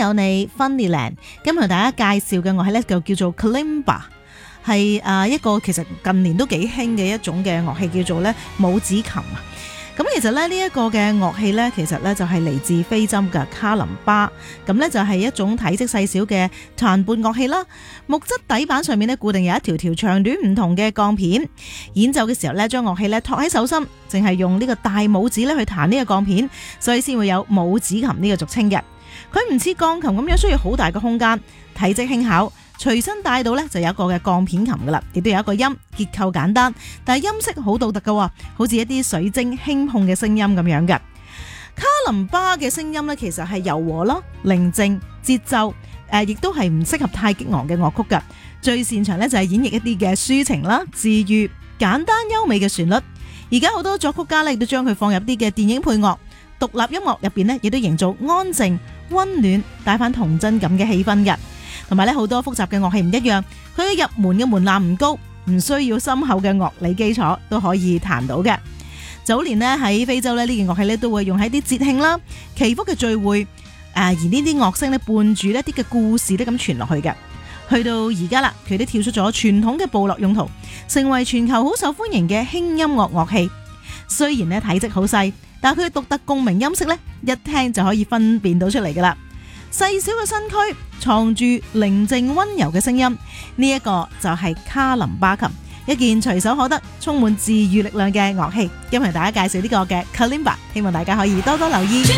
有你 Funnyland， 今日同大家介紹嘅樂器咧就叫做 Kalimba， 係一個其實近年都幾興嘅一種嘅樂器，叫做咧拇指琴啊。咁其實咧呢一個嘅樂器咧，其實咧就係嚟自非洲嘅卡林巴，咁咧就係一種體積細小嘅彈撥樂器啦。木質底板上面咧固定有一條條長短唔同嘅鋼片，演奏嘅時候咧將樂器咧托喺手心，淨係用呢個大拇指咧去彈呢個鋼片，所以先會有拇指琴呢個俗稱嘅。佢唔似鋼琴咁樣需要好大嘅空間，體積輕巧。隨身帶到咧就有一個嘅鋼片琴噶啦，亦都有一個音，結構簡單，但係音色好獨特噶，好似一啲水晶輕碰嘅聲音咁樣嘅。卡林巴嘅聲音咧其實係柔和啦、寧靜、節奏，亦都係唔適合太激昂嘅樂曲噶。最擅長咧就係演繹一啲嘅抒情啦、治愈、簡單優美嘅旋律。而家好多作曲家咧亦都將佢放入啲嘅電影配樂、獨立音樂入邊咧，亦都營造安靜、溫暖、帶翻童真感嘅氣氛嘅。同埋咧，好多複雜嘅樂器唔一樣，佢嘅入門嘅門檻唔高，唔需要深厚嘅樂理基礎都可以彈到嘅。早年呢，喺非洲咧，呢件樂器咧都會用喺啲節慶啦、祈福嘅聚會，而呢啲樂聲咧伴住一啲嘅故事咧咁傳落去嘅。去到而家啦，佢都跳出咗傳統嘅部落用途，成為全球好受歡迎嘅輕音樂樂器。雖然咧體積好細，但係佢嘅獨特共鳴音色咧，一聽就可以分辨到出嚟噶啦。細小嘅身軀藏住寧靜溫柔嘅聲音，呢一個就係卡林巴琴，一件隨手可得、充滿治愈力量嘅樂器。今日同大家介紹呢個嘅 Kalimba， 希望大家可以多多留意。